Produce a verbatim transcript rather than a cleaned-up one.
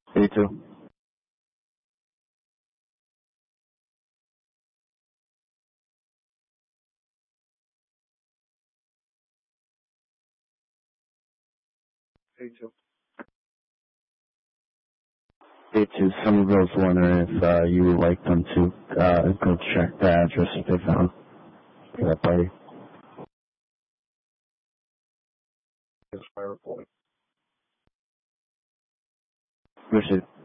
You too. Hey, Joe. You too. Someone was wondering if uh, you would like them to uh, go check the address that they found for that party. Yes, my report. Appreciate it.